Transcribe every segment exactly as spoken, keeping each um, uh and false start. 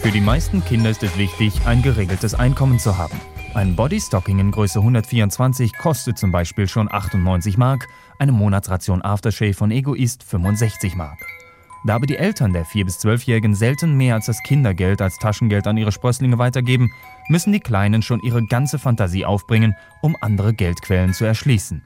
Für die meisten Kinder ist es wichtig, ein geregeltes Einkommen zu haben. Ein Bodystocking in Größe hundertvierundzwanzig kostet zum Beispiel schon achtundneunzig Mark, eine Monatsration Aftershave von Egoist fünfundsechzig Mark. Da aber die Eltern der vier- bis zwölfjährigen selten mehr als das Kindergeld als Taschengeld an ihre Sprösslinge weitergeben, müssen die Kleinen schon ihre ganze Fantasie aufbringen, um andere Geldquellen zu erschließen.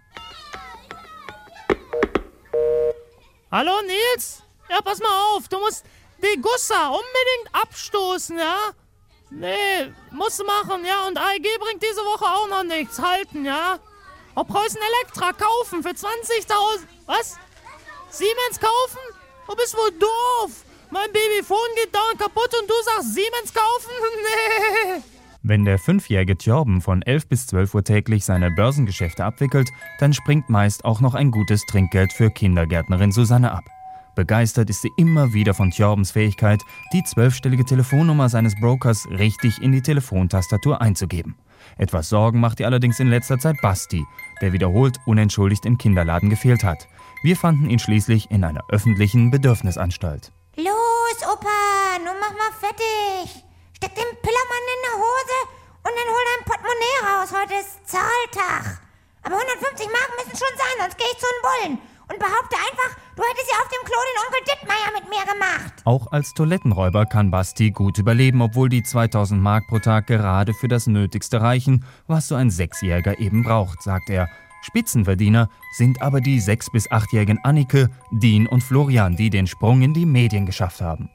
Hallo Nils? Ja, pass mal auf, du musst die Gussa unbedingt abstoßen, ja? Nee, musst du machen, ja? Und A E G bringt diese Woche auch noch nichts. Halten, ja? Ob Preußen Elektra kaufen für zwanzigtausend. Was? Siemens kaufen? Du bist wohl doof. Mein Babyphone geht dauernd kaputt und du sagst Siemens kaufen? Nee. Wenn der fünfjährige Tjorben von elf bis zwölf Uhr täglich seine Börsengeschäfte abwickelt, dann springt meist auch noch ein gutes Trinkgeld für Kindergärtnerin Susanne ab. Begeistert ist sie immer wieder von Tjorbens Fähigkeit, die zwölfstellige Telefonnummer seines Brokers richtig in die Telefontastatur einzugeben. Etwas Sorgen macht ihr allerdings in letzter Zeit Basti, der wiederholt unentschuldigt im Kinderladen gefehlt hat. Wir fanden ihn schließlich in einer öffentlichen Bedürfnisanstalt. Los, Opa, nun mach mal fertig. Steck den Pillermann in der Hose und dann hol dein Portemonnaie raus. Heute ist Zahltag. Aber hundertfünfzig Mark müssen schon sein, sonst gehe ich zu den Bullen. Und behaupte einfach, du hättest ja auf dem Klo den Onkel Dittmeier mit mir gemacht. Auch als Toilettenräuber kann Basti gut überleben, obwohl die zweitausend Mark pro Tag gerade für das Nötigste reichen, was so ein Sechsjähriger eben braucht, sagt er. Spitzenverdiener sind aber die sechs- bis achtjährigen Annike, Dean und Florian, die den Sprung in die Medien geschafft haben.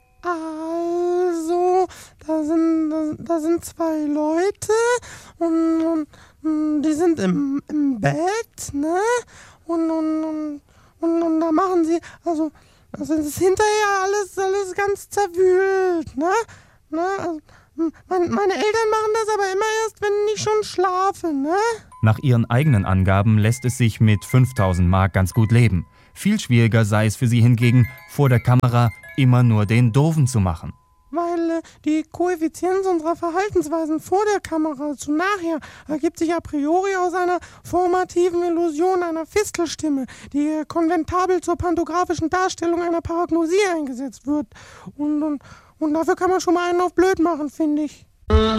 Also, da sind, da, da sind zwei Leute und, und die sind im, im Bett, ne? Und, und, und Und, und da machen sie, also, das ist hinterher alles, alles ganz zerwühlt, ne? ne? Also, mein, meine Eltern machen das aber immer erst, wenn ich schon schlafe, ne? Nach ihren eigenen Angaben lässt es sich mit fünftausend Mark ganz gut leben. Viel schwieriger sei es für sie hingegen, vor der Kamera immer nur den Doofen zu machen. Weil äh, die Koeffizienz unserer Verhaltensweisen vor der Kamera zu nachher ergibt sich a priori aus einer formativen Illusion einer Fistelstimme, die äh, konventabel zur pantografischen Darstellung einer Paragnosie eingesetzt wird. Und, und, und dafür kann man schon mal einen auf blöd machen, finde ich.